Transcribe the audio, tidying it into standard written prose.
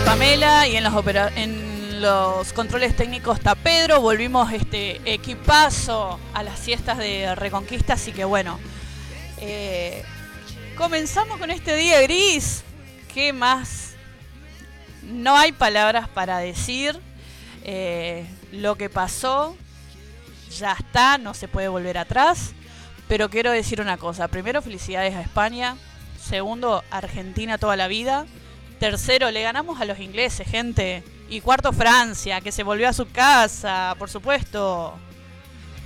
Pamela y en los controles técnicos está Pedro. Volvimos equipazo a las siestas de Reconquista, así que bueno, comenzamos con este día gris. ¿Qué más? No hay palabras para decir. Lo que pasó ya está, no se puede volver atrás. Pero quiero decir una cosa. Primero, felicidades a España. Segundo, Argentina toda la vida. Tercero, le ganamos a los ingleses, gente. Y cuarto, Francia, que se volvió a su casa, por supuesto.